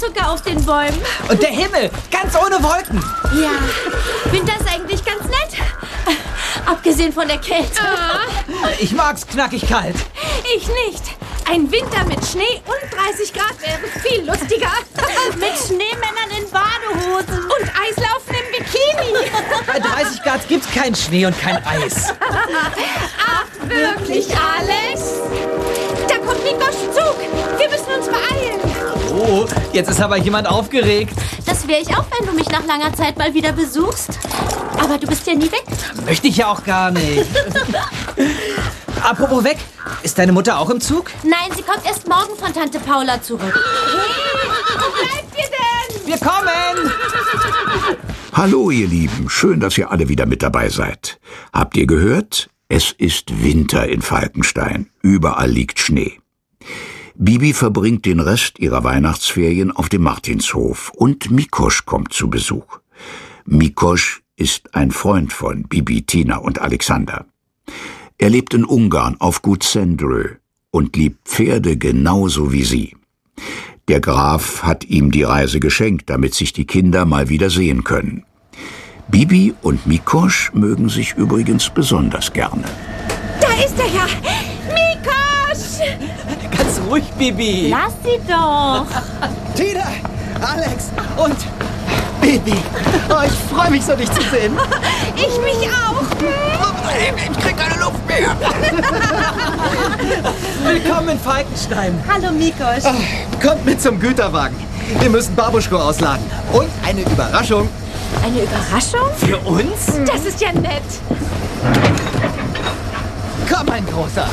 Zucker auf den Bäumen. Und der Himmel, ganz ohne Wolken. Ja, Winter ist eigentlich ganz nett. Abgesehen von der Kälte. Ich mag's knackig kalt. Ich nicht. Ein Winter mit Schnee und 30 Grad wäre viel lustiger. Mit Schneemännern in Badehosen. Und Eislaufen im Bikini. Bei 30 Grad gibt's keinen Schnee und kein Eis. Ach, wirklich, Alex? Da kommt Nikos Zug. Wir müssen uns beeilen. Oh, jetzt ist aber jemand aufgeregt. Das wäre ich auch, wenn du mich nach langer Zeit mal wieder besuchst. Aber du bist ja nie weg. Möchte ich ja auch gar nicht. Apropos weg, ist deine Mutter auch im Zug? Nein, sie kommt erst morgen von Tante Paula zurück. Hey, wo bleibt ihr denn? Wir kommen! Hallo ihr Lieben, schön, dass ihr alle wieder mit dabei seid. Habt ihr gehört? Es ist Winter in Falkenstein. Überall liegt Schnee. Bibi verbringt den Rest ihrer Weihnachtsferien auf dem Martinshof und Mikosch kommt zu Besuch. Mikosch ist ein Freund von Bibi, Tina und Alexander. Er lebt in Ungarn auf Gut Szendrő und liebt Pferde genauso wie sie. Der Graf hat ihm die Reise geschenkt, damit sich die Kinder mal wieder sehen können. Bibi und Mikosch mögen sich übrigens besonders gerne. Da ist er ja. Mikosch! Ganz ruhig, Bibi. Lass sie doch. Tina, Alex und Bibi. Oh, ich freue mich so, dich zu sehen. Ich mich auch. Ich krieg keine Luft mehr. Willkommen in Falkenstein. Hallo, Mikosch. Kommt mit zum Güterwagen. Wir müssen Babuschko ausladen. Und eine Überraschung. Eine Überraschung? Für uns? Das ist ja nett. Komm, mein Großer.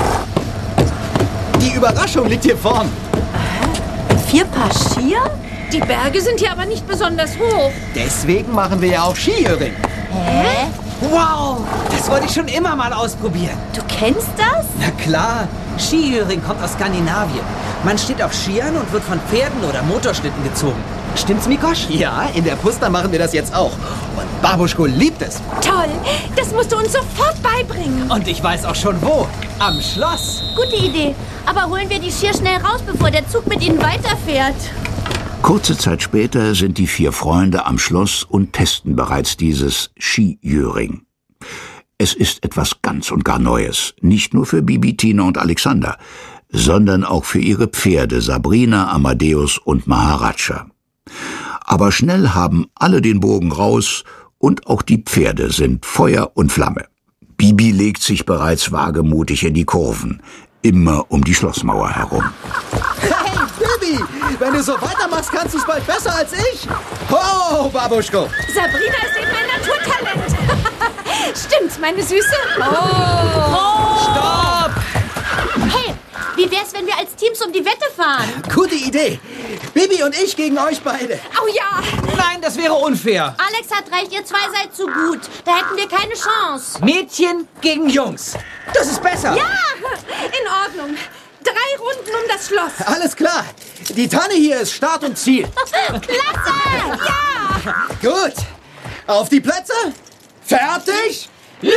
Die Überraschung liegt hier vorn. 4 Paar Skier? Die Berge sind hier aber nicht besonders hoch. Deswegen machen wir ja auch Skiöring. Hä? Wow, das wollte ich schon immer mal ausprobieren. Du kennst das? Na klar, Skiöring kommt aus Skandinavien. Man steht auf Skiern und wird von Pferden oder Motorschlitten gezogen. Stimmt's, Mikosch? Ja, in der Pusta machen wir das jetzt auch. Und Babuschko liebt es. Toll, das musst du uns sofort beibringen. Und ich weiß auch schon wo. Am Schloss. Gute Idee. Aber holen wir die Skier schnell raus, bevor der Zug mit ihnen weiterfährt. Kurze Zeit später sind die 4 Freunde am Schloss und testen bereits dieses Skijöring. Es ist etwas ganz und gar Neues, nicht nur für Bibi, Tina und Alexander, sondern auch für ihre Pferde Sabrina, Amadeus und Maharaja. Aber schnell haben alle den Bogen raus und auch die Pferde sind Feuer und Flamme. Bibi legt sich bereits wagemutig in die Kurven, immer um die Schlossmauer herum. Hey, Bibi, wenn du so weitermachst, kannst du es bald besser als ich. Ho, Babuschko. Sabrina ist eben ein Naturtalent. Stimmt's, meine Süße? Oh. Stopp! Hey, wie wär's, wenn wir als Teams um die Wette fahren? Gute Idee. Bibi und ich gegen euch beide. Oh ja, Nein, das wäre unfair. Alex hat recht, ihr 2 seid zu gut. Da hätten wir keine Chance. Mädchen gegen Jungs. Das ist besser. Ja, in Ordnung. 3 Runden um das Schloss. Alles klar. Die Tanne hier ist Start und Ziel. Klasse! Ja! Gut. Auf die Plätze. Fertig. Los!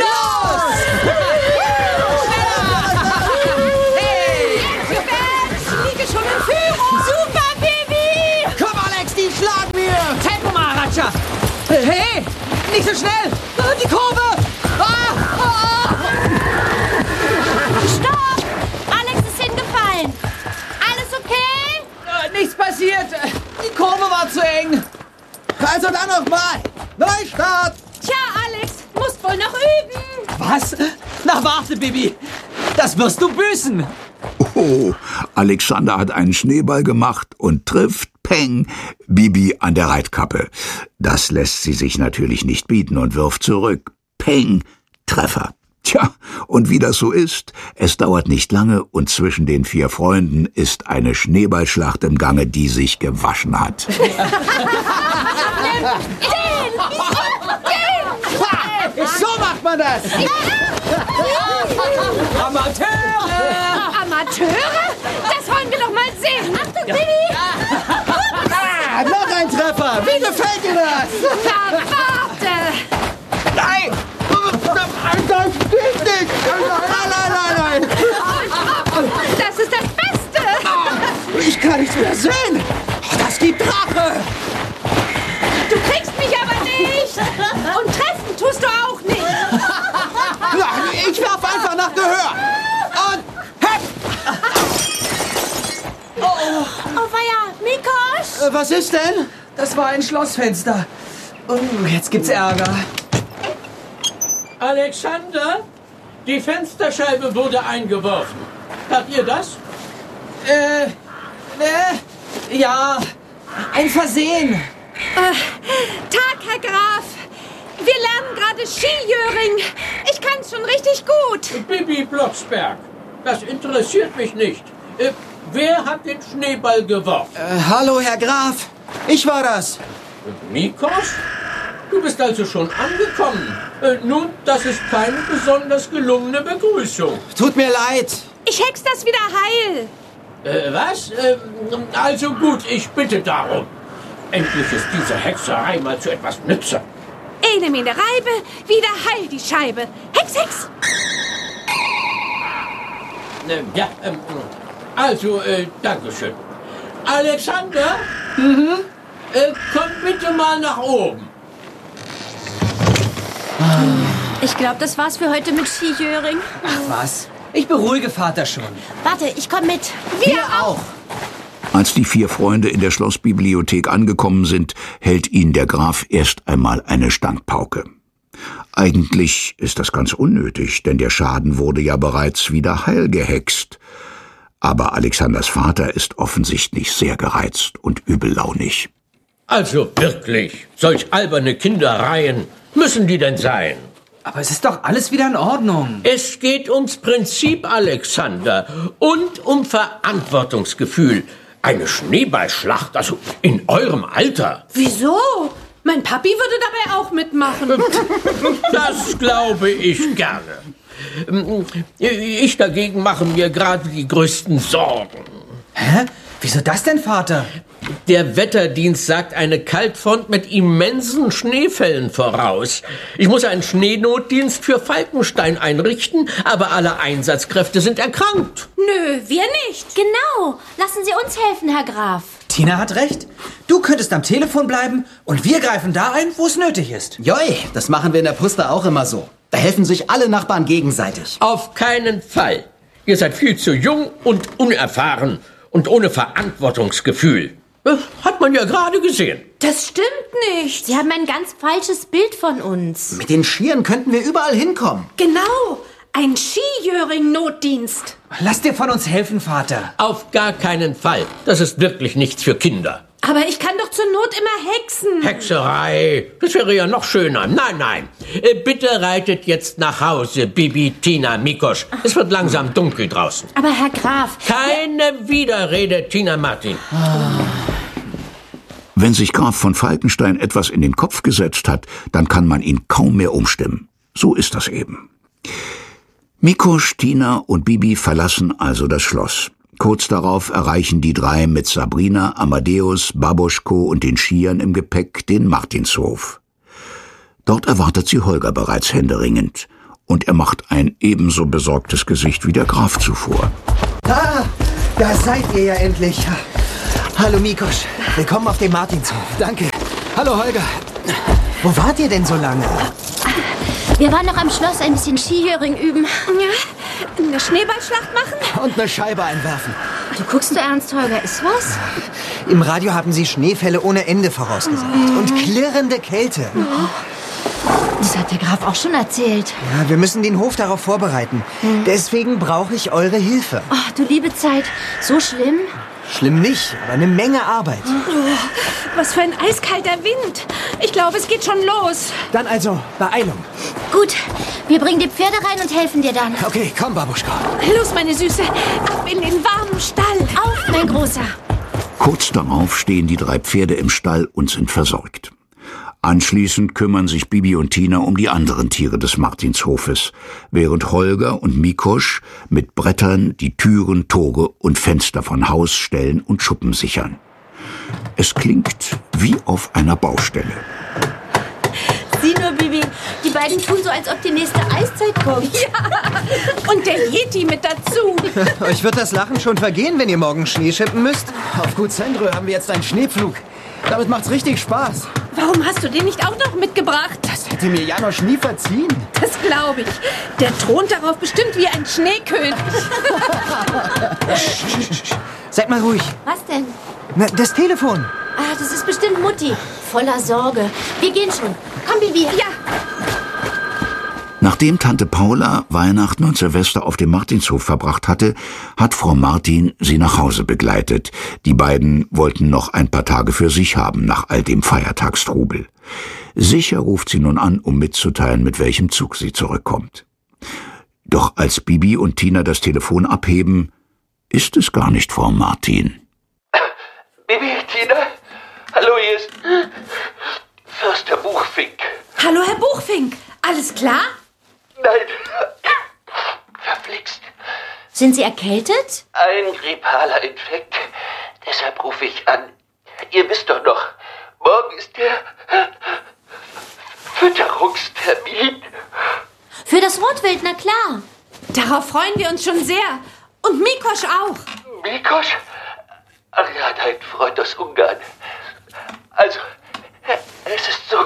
Ich liege schon in Führung. Super, Baby! Komm, Alex, die schlagen wir. Tempo, Maharaja. Hey, nicht so schnell. Die Kurve. Stopp! Alex ist hingefallen. Alles okay? Nichts passiert. Die Kurve war zu eng. Also dann nochmal. Neustart. Tja, Alex, musst wohl noch üben. Was? Na, warte, Bibi. Das wirst du büßen. Oh, Alexander hat einen Schneeball gemacht und trifft, peng, Bibi an der Reitkappe. Das lässt sie sich natürlich nicht bieten und wirft zurück. Peng, Treffer. Tja, und wie das so ist, es dauert nicht lange und zwischen den 4 Freunden ist eine Schneeballschlacht im Gange, die sich gewaschen hat. So macht man das. Amateure! Amateure? Das wollen wir doch mal sehen. Achtung, Bibi! Noch ein Treffer. Wie gefällt dir das? Na, warte! Nein. Das geht nicht. Nein. Das ist das Beste! Ich kann nichts mehr sehen. Das gibt Was ist denn? Das war ein Schlossfenster. Oh, jetzt gibt's Ärger. Alexander, die Fensterscheibe wurde eingeworfen. Habt ihr das? Ja, ein Versehen. Tag, Herr Graf. Wir lernen gerade Skijöring. Ich kann's schon richtig gut. Bibi Blocksberg, das interessiert mich nicht. Wer hat den Schneeball geworfen? Hallo, Herr Graf. Ich war das. Mikos? Du bist also schon angekommen. Nun, das ist keine besonders gelungene Begrüßung. Tut mir leid. Ich hex das wieder heil. Was? Also gut, ich bitte darum. Endlich ist diese Hexerei mal zu etwas nütze. Ene mene Reibe, wieder heil die Scheibe. Hex, Hex. Ja, also, Dankeschön. Alexander? Komm bitte mal nach oben. Ich glaube, das war's für heute mit Skijöring. Ach was, ich beruhige Vater schon. Warte, ich komm mit. Wir auch. Als die 4 Freunde in der Schlossbibliothek angekommen sind, hält ihnen der Graf erst einmal eine Standpauke. Eigentlich ist das ganz unnötig, denn der Schaden wurde ja bereits wieder heil gehext. Aber Alexanders Vater ist offensichtlich sehr gereizt und übellaunig. Also wirklich, solch alberne Kindereien, müssen die denn sein? Aber es ist doch alles wieder in Ordnung. Es geht ums Prinzip, Alexander, und um Verantwortungsgefühl. Eine Schneeballschlacht, also in eurem Alter. Wieso? Mein Papi würde dabei auch mitmachen. Das glaube ich gerne. Ich dagegen mache mir gerade die größten Sorgen. Hä? Wieso das denn, Vater? Der Wetterdienst sagt eine Kaltfront mit immensen Schneefällen voraus. Ich muss einen Schneenotdienst für Falkenstein einrichten, aber alle Einsatzkräfte sind erkrankt. Nö, wir nicht. Genau. Lassen Sie uns helfen, Herr Graf. Tina hat recht. Du könntest am Telefon bleiben und wir greifen da ein, wo es nötig ist. Joi, das machen wir in der Puster auch immer so. Da helfen sich alle Nachbarn gegenseitig. Auf keinen Fall. Ihr seid viel zu jung und unerfahren und ohne Verantwortungsgefühl. Hat man ja gerade gesehen. Das stimmt nicht. Sie haben ein ganz falsches Bild von uns. Mit den Skiern könnten wir überall hinkommen. Genau. Ein Skijöring-Notdienst. Lass dir von uns helfen, Vater. Auf gar keinen Fall. Das ist wirklich nichts für Kinder. Aber ich kann doch zur Not immer hexen. Hexerei, das wäre ja noch schöner. Nein, nein. Bitte reitet jetzt nach Hause, Bibi, Tina, Mikos. Es wird langsam dunkel draußen. Aber Herr Graf... Keine Widerrede, Tina Martin. Wenn sich Graf von Falkenstein etwas in den Kopf gesetzt hat, dann kann man ihn kaum mehr umstimmen. So ist das eben. Mikos, Tina und Bibi verlassen also das Schloss. Kurz darauf erreichen die 3 mit Sabrina, Amadeus, Babuschko und den Skiern im Gepäck den Martinshof. Dort erwartet sie Holger bereits händeringend. Und er macht ein ebenso besorgtes Gesicht wie der Graf zuvor. Ah, da seid ihr ja endlich. Hallo Mikos, willkommen auf dem Martinshof. Danke. Hallo Holger. Wo wart ihr denn so lange? Wir waren noch am Schloss ein bisschen Skijöring üben. Ja, eine Schneeballschlacht machen? Und eine Scheibe einwerfen. Du guckst so ernst, Holger. Ist was? Im Radio haben sie Schneefälle ohne Ende vorausgesagt. Und klirrende Kälte. Das hat der Graf auch schon erzählt. Ja, wir müssen den Hof darauf vorbereiten. Deswegen brauche ich eure Hilfe. Oh, du liebe Zeit. So schlimm? Schlimm nicht, aber eine Menge Arbeit. Was für ein eiskalter Wind. Ich glaube, es geht schon los. Dann also, Beeilung. Gut, wir bringen die Pferde rein und helfen dir dann. Okay, komm, Babuschka. Los, meine Süße. Ab in den warmen Stall. Auf, mein Großer. Kurz darauf stehen die 3 Pferde im Stall und sind versorgt. Anschließend kümmern sich Bibi und Tina um die anderen Tiere des Martinshofes, während Holger und Mikos mit Brettern die Türen, Tore und Fenster von Haus, Ställen und Schuppen sichern. Es klingt wie auf einer Baustelle. Sieh nur, Bibi, die beiden tun so, als ob die nächste Eiszeit kommt. Ja, und der Yeti mit dazu. Euch wird das Lachen schon vergehen, wenn ihr morgen Schnee schippen müsst. Auf Gut Sendrö haben wir jetzt einen Schneepflug. Damit macht's richtig Spaß. Warum hast du den nicht auch noch mitgebracht? Das hätte mir Janosch nie verziehen. Das glaube ich. Der thront darauf bestimmt wie ein Schneekönig. Seid mal ruhig. Was denn? Na, das Telefon. Ah, das ist bestimmt Mutti. Voller Sorge. Wir gehen schon. Komm, Bibi. Ja. Nachdem Tante Paula Weihnachten und Silvester auf dem Martinshof verbracht hatte, hat Frau Martin sie nach Hause begleitet. Die beiden wollten noch ein paar Tage für sich haben nach all dem Feiertagstrubel. Sicher ruft sie nun an, um mitzuteilen, mit welchem Zug sie zurückkommt. Doch als Bibi und Tina das Telefon abheben, ist es gar nicht Frau Martin. Bibi, Tina? Hallo, hier ist Förster Buchfink. Hallo, Herr Buchfink. Alles klar? Nein, verflixt. Sind Sie erkältet? Ein grippaler Infekt. Deshalb rufe ich an. Ihr wisst doch noch, morgen ist der Fütterungstermin. Für das Rotwild, na klar. Darauf freuen wir uns schon sehr. Und Mikosch auch. Mikosch? Ach ja, dein Freund aus Ungarn. Also, es ist so.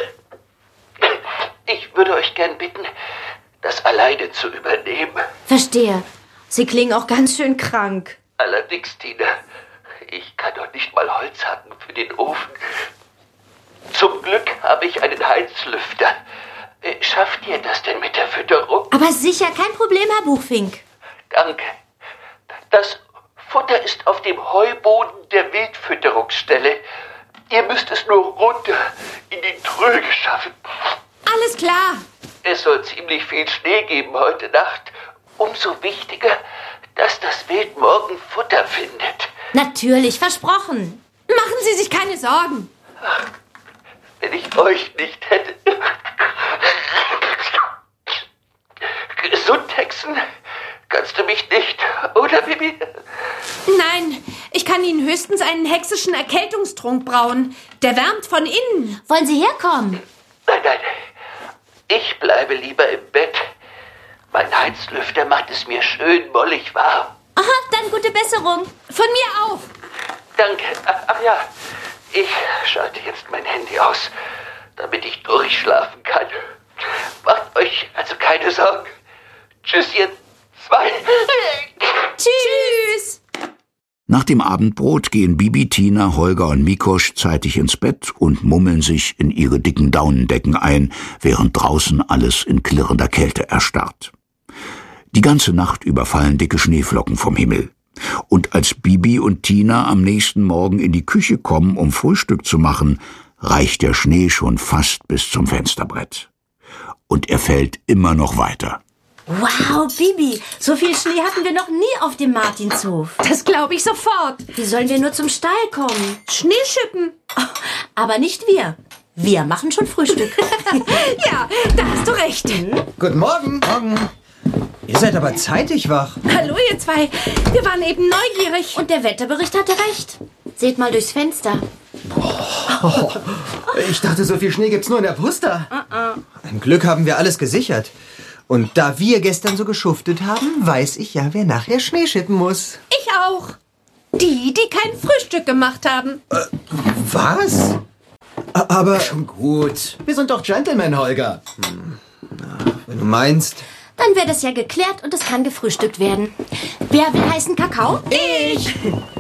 Ich würde euch gern bitten, das alleine zu übernehmen. Verstehe. Sie klingen auch ganz schön krank. Allerdings, Tina, ich kann doch nicht mal Holz hacken für den Ofen. Zum Glück habe ich einen Heizlüfter. Schafft ihr das denn mit der Fütterung? Aber sicher, kein Problem, Herr Buchfink. Danke. Das Futter ist auf dem Heuboden der Wildfütterungsstelle. Ihr müsst es nur runter in die Tröge schaffen. Alles klar. Es soll ziemlich viel Schnee geben heute Nacht. Umso wichtiger, dass das Wild morgen Futter findet. Natürlich, versprochen. Machen Sie sich keine Sorgen. Ach, wenn ich euch nicht hätte. Gesund hexen kannst du mich nicht, oder, Bibi? Nein, ich kann Ihnen höchstens einen hexischen Erkältungstrunk brauen. Der wärmt von innen. Wollen Sie herkommen? Nein, nein. Ich bleibe lieber im Bett. Mein Heizlüfter macht es mir schön mollig warm. Aha, dann gute Besserung. Von mir auch. Danke. Ach ja, ich schalte jetzt mein Handy aus, damit ich durchschlafen kann. Macht euch also keine Sorgen. Tschüss, ihr zwei. Tschüss. Nach dem Abendbrot gehen Bibi, Tina, Holger und Mikosch zeitig ins Bett und mummeln sich in ihre dicken Daunendecken ein, während draußen alles in klirrender Kälte erstarrt. Die ganze Nacht über fallen dicke Schneeflocken vom Himmel. Und als Bibi und Tina am nächsten Morgen in die Küche kommen, um Frühstück zu machen, reicht der Schnee schon fast bis zum Fensterbrett. Und er fällt immer noch weiter. Wow, Bibi, so viel Schnee hatten wir noch nie auf dem Martinshof. Das glaube ich sofort. Wie sollen wir nur zum Stall kommen? Schneeschippen. Oh, aber nicht wir. Wir machen schon Frühstück. Ja, da hast du recht. Guten Morgen. Morgen. Ihr seid aber zeitig wach. Hallo, ihr zwei. Wir waren eben neugierig. Und der Wetterbericht hatte recht. Seht mal durchs Fenster. Oh, ich dachte, so viel Schnee gibt's nur in der Puster. Ein Glück haben wir alles gesichert. Und da wir gestern so geschuftet haben, weiß ich ja, wer nachher Schnee schippen muss. Ich auch. Die kein Frühstück gemacht haben. Was? Aber schon gut. Wir sind doch Gentlemen, Holger. Wenn du meinst. Dann wäre das ja geklärt und es kann gefrühstückt werden. Wer will heißen Kakao? Ich!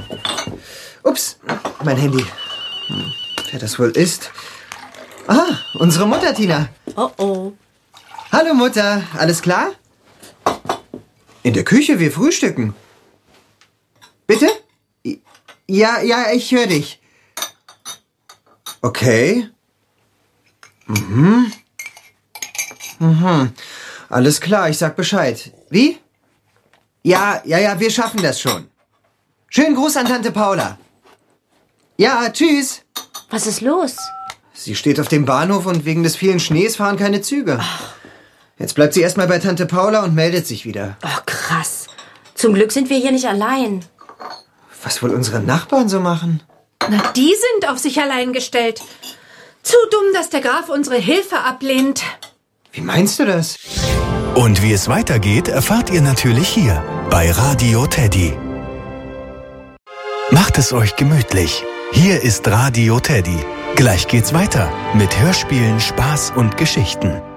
Ups, mein Handy. Wer das wohl ist? Ah, unsere Mutter, Tina. Oh oh. Hallo Mutter, alles klar? In der Küche, wir frühstücken. Bitte? Ja, ich höre dich. Okay. Alles klar, ich sag Bescheid. Wie? Ja, wir schaffen das schon. Schönen Gruß an Tante Paula. Ja, tschüss. Was ist los? Sie steht auf dem Bahnhof und wegen des vielen Schnees fahren keine Züge. Jetzt bleibt sie erstmal bei Tante Paula und meldet sich wieder. Oh, krass. Zum Glück sind wir hier nicht allein. Was wohl unsere Nachbarn so machen? Na, die sind auf sich allein gestellt. Zu dumm, dass der Graf unsere Hilfe ablehnt. Wie meinst du das? Und wie es weitergeht, erfahrt ihr natürlich hier bei Radio Teddy. Macht es euch gemütlich. Hier ist Radio Teddy. Gleich geht's weiter mit Hörspielen, Spaß und Geschichten.